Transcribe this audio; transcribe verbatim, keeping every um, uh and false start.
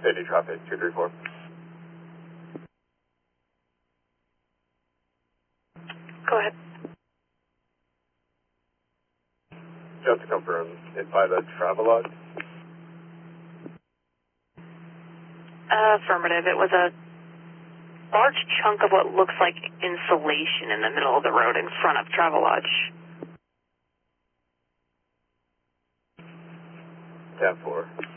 City traffic, two three four. Go ahead. Just to confirm, it's by the Travelodge? Uh, affirmative. It was a large chunk of what looks like insulation in the middle of the road in front of Travelodge. ten four.